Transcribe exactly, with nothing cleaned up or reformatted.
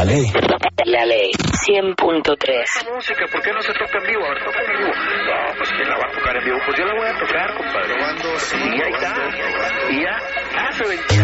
La ley. La ley. cien punto tres. Música, ¿por qué no se toca en vivo? A ver, toca en vivo. No, pues ¿quién la va a tocar en vivo? Pues yo la voy a tocar, compadre. Sí, ahí está. Y ya hace veinte